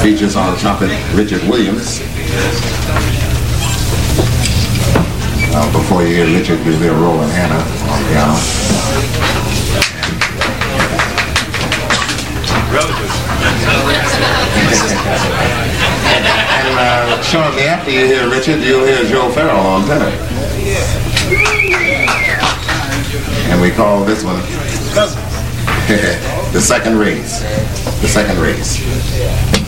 Features on trumpet Richard Williams. Before you hear Richard, you'll hear Roland Hanna on piano. And shortly after you hear Richard, you'll hear Joe Farrell on tenor. And we call this one the second race. The second race.